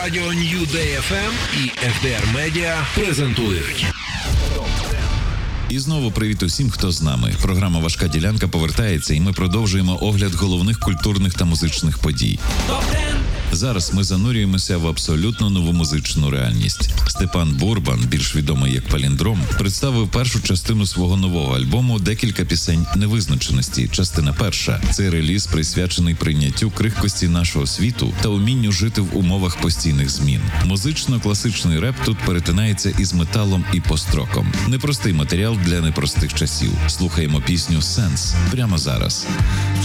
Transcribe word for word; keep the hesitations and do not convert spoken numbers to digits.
Радіо New Day еф ем і еф ді ар Media презентують. І знову привіт усім, хто з нами. Програма «Важка ділянка» повертається, і ми продовжуємо огляд головних культурних та музичних подій. Зараз ми занурюємося в абсолютно нову музичну реальність. Степан Бурбан, більш відомий як Паліндром, представив першу частину свого нового альбому «Декілька пісень невизначеності». Частина перша. Цей реліз присвячений прийняттю крихкості нашого світу та умінню жити в умовах постійних змін. Музично-класичний реп тут перетинається із металом і построком. Непростий матеріал для непростих часів. Слухаємо пісню «Сенс» прямо зараз.